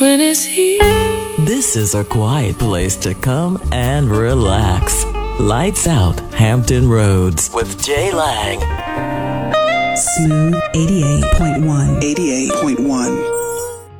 when it's here. This is a quiet place to come and relax. Lights Out Hampton Roads with Jay Lang. Smooth 88.1. 88.1.